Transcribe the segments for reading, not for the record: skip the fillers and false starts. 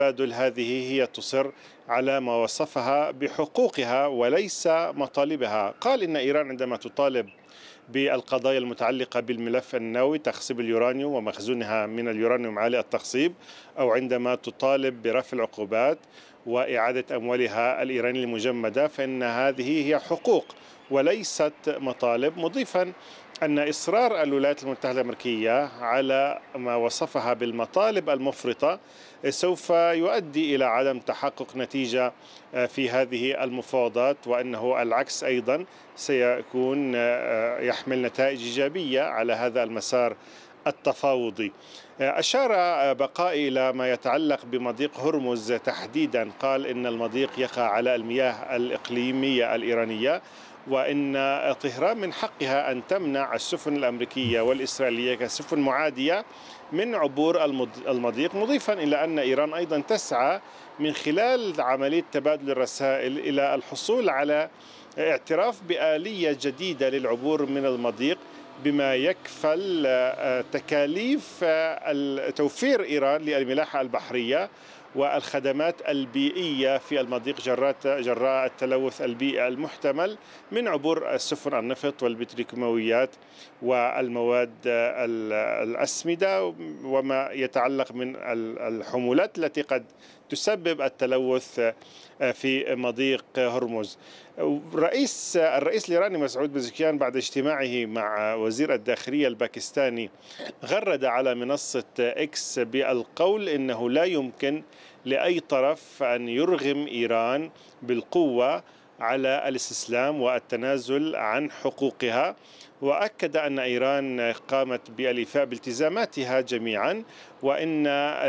التبادل هذه هي تصر على ما وصفها بحقوقها وليس مطالبها. قال إن إيران عندما تطالب بالقضايا المتعلقة بالملف النووي تخصيب اليورانيوم ومخزونها من اليورانيوم عالي التخصيب، أو عندما تطالب برفع العقوبات وإعادة أموالها الإيرانية المجمدة، فإن هذه هي حقوق وليست مطالب، مضيفا أن إصرار الولايات المتحدة الأمريكية على ما وصفها بالمطالب المفرطة سوف يؤدي إلى عدم تحقق نتيجة في هذه المفاوضات، وأنه العكس أيضا سيكون يحمل نتائج إيجابية على هذا المسار التفاوضي. أشار بقائي إلى ما يتعلق بمضيق هرمز تحديدا، قال إن المضيق يقع على المياه الإقليمية الإيرانية، وإن طهران من حقها أن تمنع السفن الأمريكية والإسرائيلية كسفن معادية من عبور المضيق، مضيفا إلى أن إيران أيضا تسعى من خلال عملية تبادل الرسائل إلى الحصول على اعتراف بآلية جديدة للعبور من المضيق، بما يكفل تكاليف توفير إيران للملاحة البحرية والخدمات البيئية في المضيق جراء التلوث البيئي المحتمل من عبور السفن النفط والبتروكيماويات والمواد الأسمدة وما يتعلق من الحمولات التي قد تسبب التلوث في مضيق هرمز. الرئيس الإيراني مسعود بزكيان بعد اجتماعه مع وزير الداخلية الباكستاني غرد على منصة إكس بالقول إنه لا يمكن لأي طرف أن يرغم إيران بالقوة على الاستسلام والتنازل عن حقوقها، وأكد أن إيران قامت بالإيفاء بالتزاماتها جميعا، وإن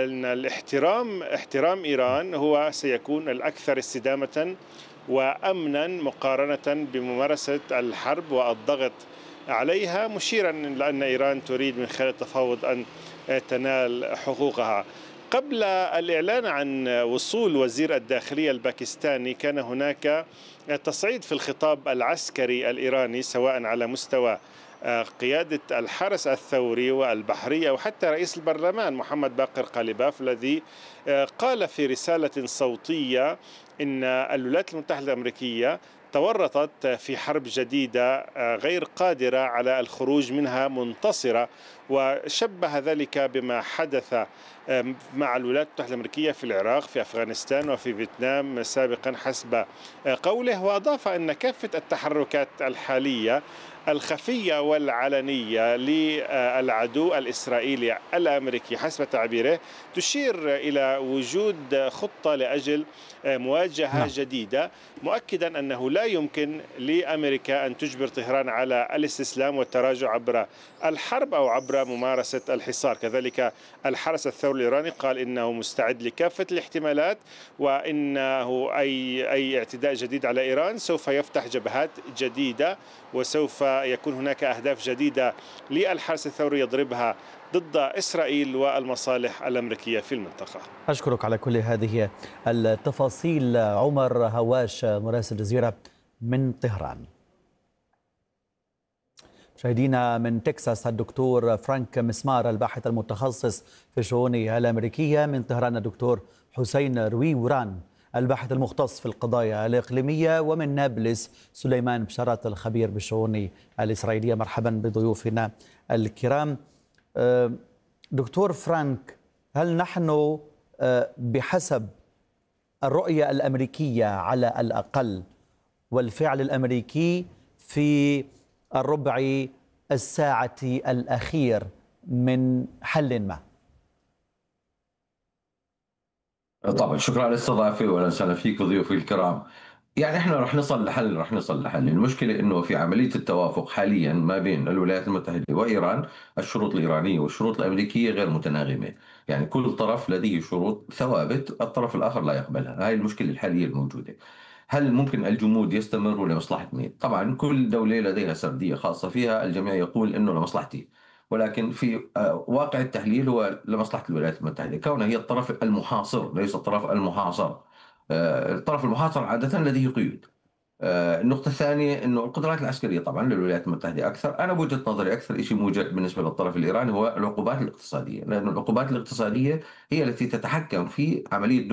احترام إيران هو سيكون الأكثر استدامة وأمنا مقارنة بممارسة الحرب والضغط عليها، مشيرا إلى أن إيران تريد من خلال التفاوض أن تنال حقوقها. قبل الإعلان عن وصول وزير الداخلية الباكستاني كان هناك تصعيد في الخطاب العسكري الإيراني، سواء على مستوى قيادة الحرس الثوري والبحرية وحتى رئيس البرلمان محمد باقر قالباف، الذي قال في رسالة صوتية إن الولايات المتحدة الأمريكية تورطت في حرب جديدة غير قادرة على الخروج منها منتصرة، وشبه ذلك بما حدث مع الولايات المتحدة الأمريكية في العراق، في أفغانستان وفي فيتنام سابقا حسب قوله. وأضاف أن كافة التحركات الحالية الخفية والعلنية للعدو الإسرائيلي الأمريكي حسب تعبيره تشير إلى وجود خطة لأجل مواجهة جديدة، مؤكدا أنه لا يمكن لأمريكا أن تجبر طهران على الاستسلام والتراجع عبر الحرب أو عبر ممارسة الحصار. كذلك الحرس الثوري الإيراني قال إنه مستعد لكافة الاحتمالات، وإنه أي اعتداء جديد على إيران سوف يفتح جبهات جديدة، وسوف يكون هناك أهداف جديدة للحرس الثوري يضربها ضد إسرائيل والمصالح الأمريكية في المنطقة. أشكرك على كل هذه التفاصيل عمر هواش مراسل الجزيرة من طهران. مشاهدينا من تكساس الدكتور فرانك مسمار الباحث المتخصص في الشؤون الأمريكية، من طهران الدكتور حسين رويوران الباحث المختص في القضايا الإقليمية، ومن نابلس سليمان بشارات الخبير بالشؤون الإسرائيلية. مرحبا بضيوفنا الكرام. دكتور فرانك، هل نحن بحسب الرؤية الأمريكية على الأقل والفعل الأمريكي في الربع الساعة الأخير من حل ما؟ طبعا شكرا على الاستضافة واهلا وسهلا فيك وضيوفي الكرام. يعني احنا رح نصل لحل. المشكلة انه في عملية التوافق حاليا ما بين الولايات المتحدة وايران، الشروط الايرانية والشروط الامريكية غير متناغمة. يعني كل طرف لديه شروط ثوابت الطرف الاخر لا يقبلها. هاي المشكلة الحالية الموجودة. هل ممكن الجمود يستمر لمصلحة مين؟ طبعا كل دولة لديها سردية خاصة فيها، الجميع يقول انه لمصلحتي، ولكن في واقع التحليل هو لمصلحة الولايات المتحدة كونها هي الطرف المحاصر ليس الطرف المحاصر. الطرف المحاصر عادة لديه قيود، النقطة الثانية أنه القدرات العسكرية طبعا للولايات المتحدة أكثر. أنا بوجهة نظري أكثر شيء موجه بالنسبة للطرف الإيراني هو العقوبات الاقتصادية، لأن العقوبات الاقتصادية هي التي تتحكم في عملية